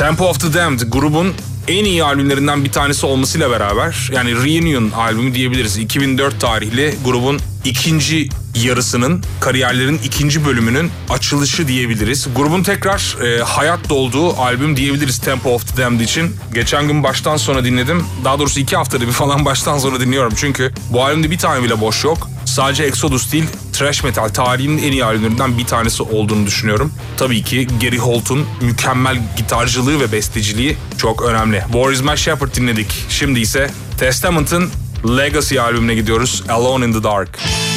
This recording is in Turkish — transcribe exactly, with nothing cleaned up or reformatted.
Temple of the Damned grubun en iyi albümlerinden bir tanesi olmasıyla beraber, yani Reunion albümü diyebiliriz. iki bin dört tarihli grubun ikinci yarısının, kariyerlerin ikinci bölümünün açılışı diyebiliriz. Grubun tekrar e, hayat dolduğu albüm diyebiliriz Temple of the Damned için. Geçen gün baştan sona dinledim. Daha doğrusu iki haftada bir falan baştan sona dinliyorum. Çünkü bu albümde bir tane bile boş yok. Sadece Exodus değil, thrash metal tarihinin en iyi albümlerinden bir tanesi olduğunu düşünüyorum. Tabii ki Gary Holt'un mükemmel gitarcılığı ve besteciliği çok önemli. War Is My Shepherd dinledik. Şimdi ise Testament'ın Legacy albümüne gidiyoruz. Alone in the Dark.